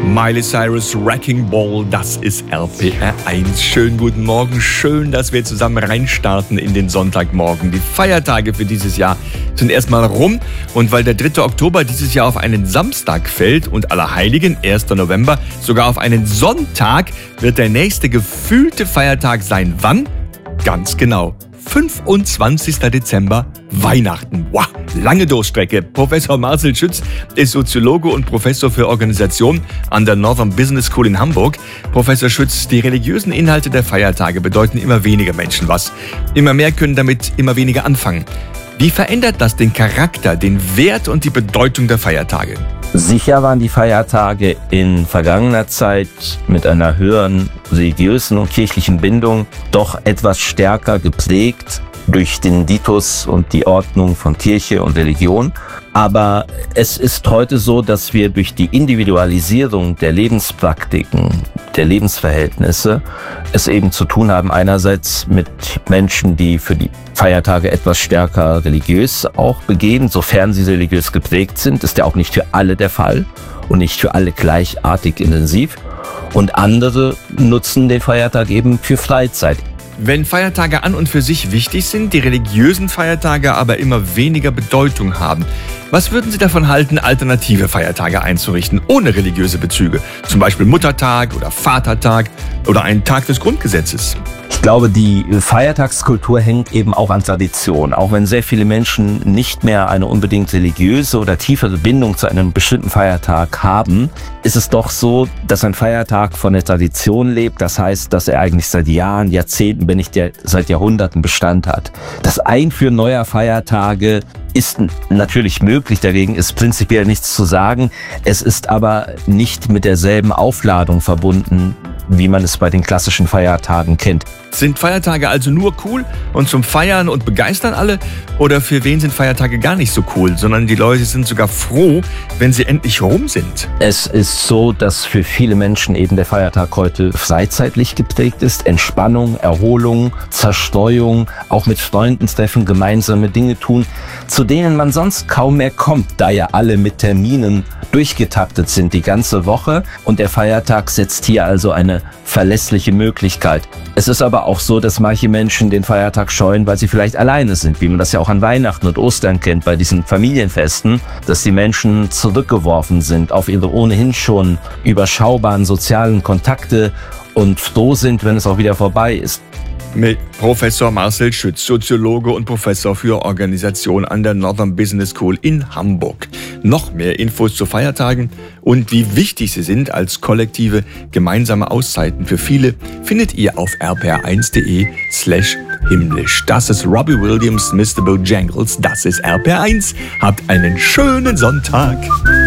Miley Cyrus, Wrecking Ball, das ist RPR1. Schönen guten Morgen, schön, dass wir zusammen reinstarten in den Sonntagmorgen. Die Feiertage für dieses Jahr sind erstmal rum und weil der 3. Oktober dieses Jahr auf einen Samstag fällt und Allerheiligen, 1. November, sogar auf einen Sonntag, wird der nächste gefühlte Feiertag sein. Wann? Ganz genau. 25. Dezember, Weihnachten. Wow, lange Durchstrecke. Professor Marcel Schütz ist Soziologe und Professor für Organisation an der Northern Business School in Hamburg. Professor Schütz, die religiösen Inhalte der Feiertage bedeuten immer weniger Menschen was. Immer mehr können damit immer weniger anfangen. Wie verändert das den Charakter, den Wert und die Bedeutung der Feiertage? Sicher waren die Feiertage in vergangener Zeit mit einer höheren religiösen und kirchlichen Bindung doch etwas stärker geprägt durch den Diktus und die Ordnung von Kirche und Religion. Aber es ist heute so, dass wir durch die Individualisierung der Lebenspraktiken, der Lebensverhältnisse es eben zu tun haben, einerseits mit Menschen, die für die Feiertage etwas stärker religiös auch begehen, sofern sie religiös geprägt sind, ist ja auch nicht für alle der Fall und nicht für alle gleichartig intensiv. Und andere nutzen den Feiertag eben für Freizeit. Wenn Feiertage an und für sich wichtig sind, die religiösen Feiertage aber immer weniger Bedeutung haben, was würden Sie davon halten, alternative Feiertage einzurichten, ohne religiöse Bezüge? Zum Beispiel Muttertag oder Vatertag oder einen Tag des Grundgesetzes? Ich glaube, die Feiertagskultur hängt eben auch an Tradition. Auch wenn sehr viele Menschen nicht mehr eine unbedingt religiöse oder tiefere Bindung zu einem bestimmten Feiertag haben, ist es doch so, dass ein Feiertag von der Tradition lebt. Das heißt, dass er eigentlich seit Jahren, Jahrzehnten, wenn nicht seit Jahrhunderten Bestand hat. Das Einführen neuer Feiertage ist natürlich möglich, dagegen ist prinzipiell nichts zu sagen. Es ist aber nicht mit derselben Aufladung verbunden, wie man es bei den klassischen Feiertagen kennt. Sind Feiertage also nur cool und zum Feiern und begeistern alle? Oder für wen sind Feiertage gar nicht so cool, sondern die Leute sind sogar froh, wenn sie endlich rum sind? Es ist so, dass für viele Menschen eben der Feiertag heute freizeitlich geprägt ist. Entspannung, Erholung, Zerstreuung, auch mit Freunden treffen, gemeinsame Dinge tun, zu denen man sonst kaum mehr kommt, da ja alle mit Terminen durchgetaktet sind die ganze Woche. Und der Feiertag setzt hier also eine verlässliche Möglichkeit. Es ist aber auch so, dass manche Menschen den Feiertag scheuen, weil sie vielleicht alleine sind, wie man das ja auch an Weihnachten und Ostern kennt, bei diesen Familienfesten, dass die Menschen zurückgeworfen sind auf ihre ohnehin schon überschaubaren sozialen Kontakte und froh sind, wenn es auch wieder vorbei ist. Mit Professor Marcel Schütz, Soziologe und Professor für Organisation an der Northern Business School in Hamburg. Noch mehr Infos zu Feiertagen und wie wichtig sie sind als kollektive gemeinsame Auszeiten für viele findet ihr auf rpr1.de/himmlisch. Das ist Robbie Williams, Mr. Bojangles, das ist RPR1. Habt einen schönen Sonntag.